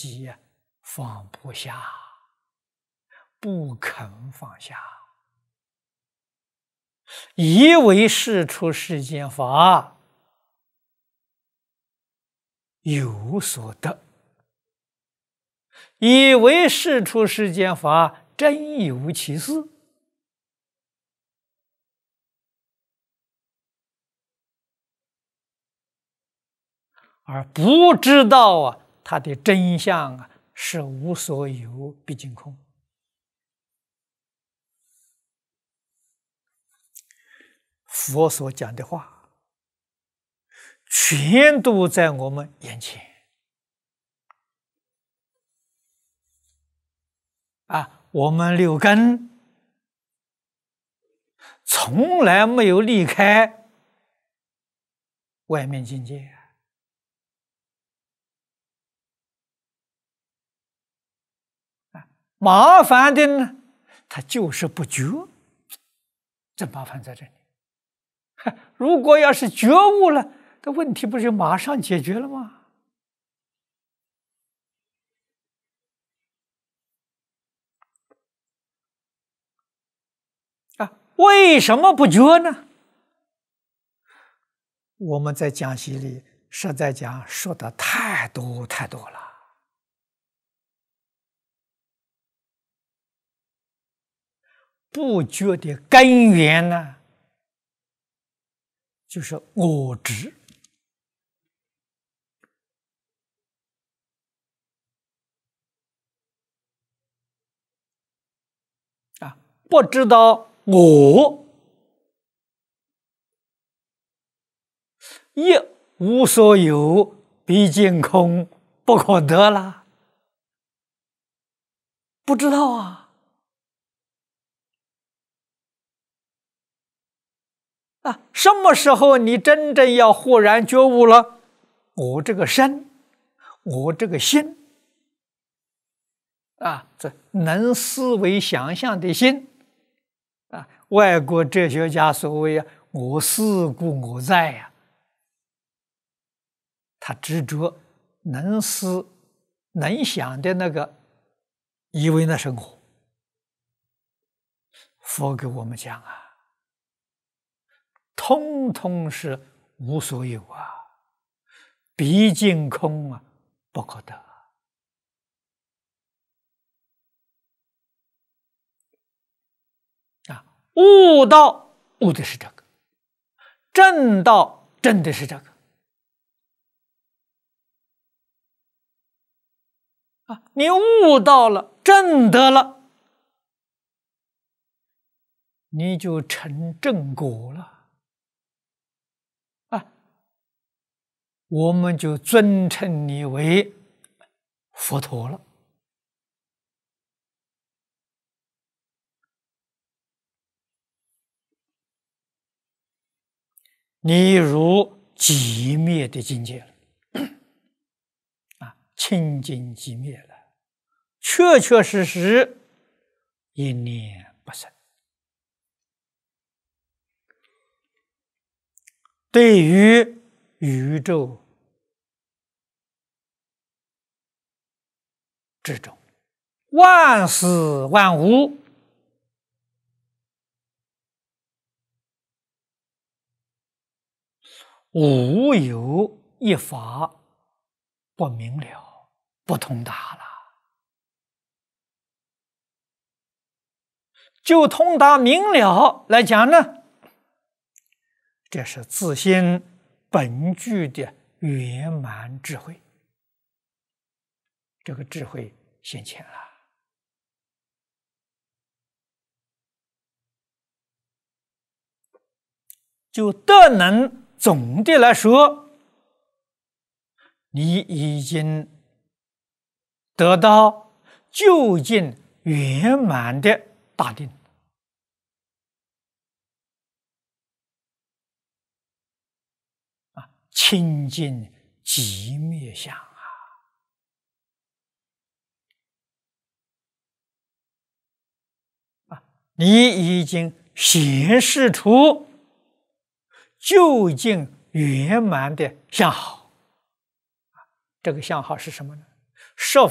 己放不下，不肯放下，以为世出世间法有所得，以为世出世间法真有其事，而不知道它的真相是无所有，毕竟空。佛所讲的话，全都在我们眼前我们六根从来没有离开外面境界麻烦的呢，它就是不觉，这麻烦在这里。如果要是觉悟了，这问题不是马上解决了吗？为什么不觉呢？我们在讲习里实在讲说的太多太多了。不觉的根源呢，就是我执。不知道我一无所有，毕竟空，不可得了。不知道什么时候你真正要豁然觉悟了？我这个身，我这个心这能思维想象的心外国哲学家所谓我思故我在他执着能思能想的那个，以为那是我。佛给我们讲通通是无所有毕竟空不可得。悟道悟的是这个，正道正的是这个你悟到了，正得了，你就成正果了我们就尊称你为佛陀了。你入寂灭的境界了清净寂灭了，确确实实一念不生。对于宇宙之中万事万物，无有一法不明了，不通达了。就通达明了来讲呢，这是自心本具的圆满智慧，这个智慧显现了。就德能总的来说，你已经得到究竟圆满的大定清净寂灭相你已经显示出究竟圆满的相好。这个相好是什么呢？十